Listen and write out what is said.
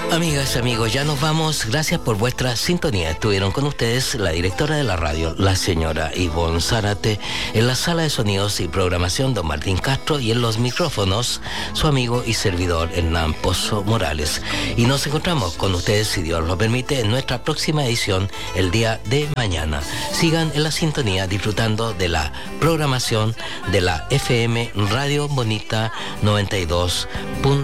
Amigas, amigos, ya nos vamos. Gracias por vuestra sintonía. Estuvieron con ustedes la directora de la radio, la señora Ivonne Zárate, en la sala de sonidos y programación, don Martín Castro, y en los micrófonos, su amigo y servidor, Hernán Pozo Morales. Y nos encontramos con ustedes, si Dios lo permite, en nuestra próxima edición, el día de mañana. Sigan en la sintonía disfrutando de la programación de la FM Radio Bonita 92.1.